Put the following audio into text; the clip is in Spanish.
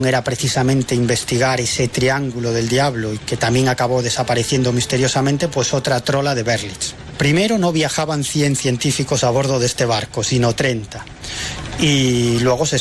era precisamente investigar ese triángulo del diablo y que también acabó desapareciendo misteriosamente, pues otra trola de Berlitz. Primero no viajaban 100 científicos a bordo de este barco, sino 30. Y luego se